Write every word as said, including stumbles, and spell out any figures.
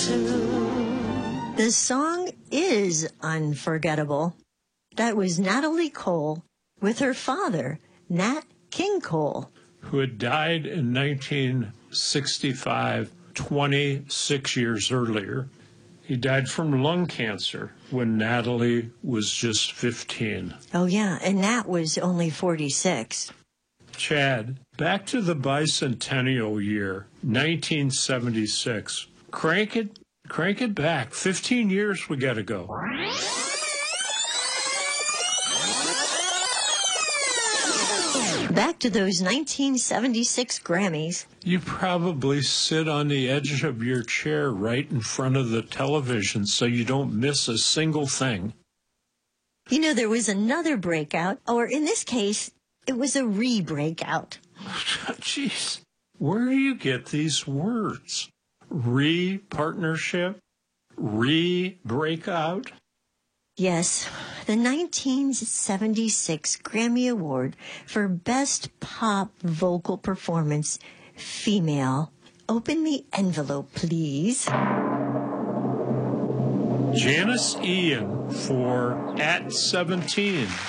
too. The song is unforgettable. That was Natalie Cole with her father, Nat King Cole, who had died in nineteen sixty-five, twenty-six years earlier. He died from lung cancer when Natalie was just fifteen. Oh, yeah, and Nat was only forty-six. Chad, back to the bicentennial year, nineteen seventy-six. Crank it, crank it back. fifteen years we gotta go. Back to those nineteen seventy-six Grammys. You probably sit on the edge of your chair right in front of the television so you don't miss a single thing. You know, there was another breakout, or in this case, it was a re-breakout. Jeez, where do you get these words? Re-partnership? Re-breakout? Yes, the nineteen seventy-six Grammy Award for Best Pop Vocal Performance, Female. Open the envelope, please. Janice Ian for At seventeen.